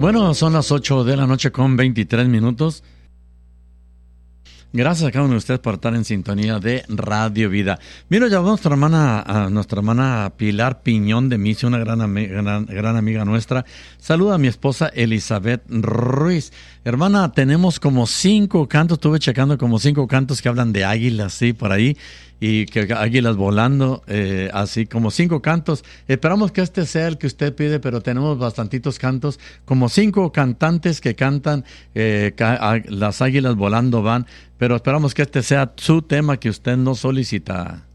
Bueno, son las 8 de la noche con 23 minutos. Gracias a cada uno de ustedes por estar en sintonía de Radio Vida. Mira, ya a nuestra hermana Pilar Piñón de Misia, una gran amiga nuestra. Saluda a mi esposa Elizabeth Ruiz. Hermana, tenemos como 5 cantos, estuve checando como 5 cantos que hablan de águilas, sí, por ahí. Y que águilas volando, así como 5 cantos. Esperamos que este sea el que usted pide, pero tenemos bastantitos cantos, como 5 cantantes que cantan las águilas volando van, pero esperamos que este sea su tema que usted nos solicita.